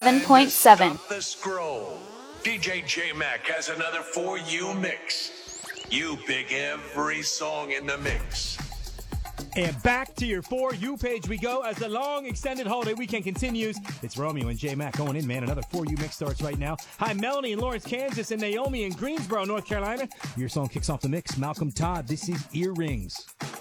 7.7. The scroll. DJ J-Mac has another For You mix. You pick every song in the mix. And back to your For You page we go as the long extended holiday weekend continues. It's Romeo and J-Mac going in, man. Another For You mix starts right now. Hi, Melanie in Lawrence, Kansas, and Naomi in Greensboro, North Carolina. Your song kicks off the mix. Malcolm Todd, this is Earrings.